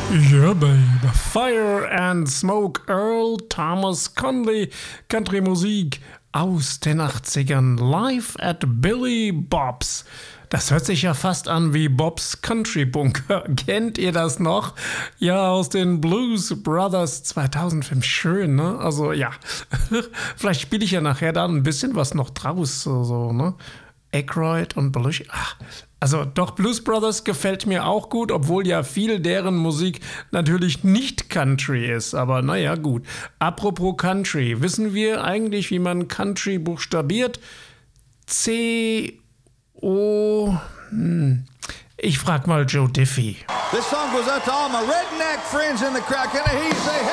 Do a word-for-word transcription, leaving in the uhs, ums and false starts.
Ja, bei Fire and Smoke, Earl Thomas Conley, Country-Musik aus den achtzigern, live at Billy Bob's. Das hört sich ja fast an wie Bob's Country Bunker. Kennt ihr das noch? Ja, aus den Blues Brothers zweitausendfünf. Schön, ne? Also, ja. Vielleicht spiele ich ja nachher da ein bisschen was noch draus, so, so ne? Aykroyd und Belushi. Ach, also doch, Blues Brothers gefällt mir auch gut, obwohl ja viel deren Musik natürlich nicht Country ist. Aber naja, gut. Apropos Country, wissen wir eigentlich, wie man Country buchstabiert? C O... Hm. Ich frag mal Joe Diffie. This song goes out to all my redneck friends in the crowd. Can I hear you say,